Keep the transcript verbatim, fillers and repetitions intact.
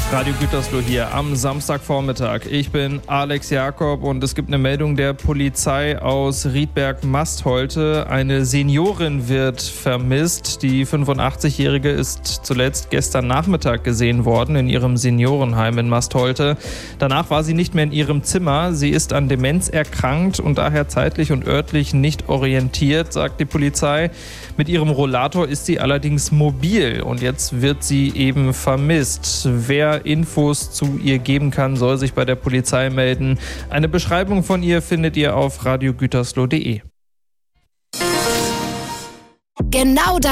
Radio Gütersloh hier am Samstagvormittag. Ich bin Alex Jakob und es gibt eine Meldung der Polizei aus Riedberg-Mastholte. Eine Seniorin wird vermisst. Die fünfundachtzigjährige ist zuletzt gestern Nachmittag gesehen worden in ihrem Seniorenheim in Mastholte. Danach war sie nicht mehr in ihrem Zimmer. Sie ist an Demenz erkrankt und daher zeitlich und örtlich nicht orientiert, sagt die Polizei. Mit ihrem Rollator ist sie allerdings mobil und jetzt wird sie eben vermisst. Wer Infos zu ihr geben kann, soll sich bei der Polizei melden. Eine Beschreibung von ihr findet ihr auf radiogütersloh punkt de. Genau